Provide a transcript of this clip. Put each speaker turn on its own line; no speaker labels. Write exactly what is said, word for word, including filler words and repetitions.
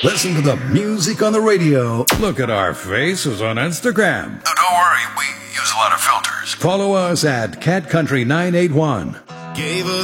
Listen to the music on the radio. Look at our faces on Instagram.
Oh, don't worry, we use a lot of filters.
Follow us at Cat Country nine eight one.
Gave us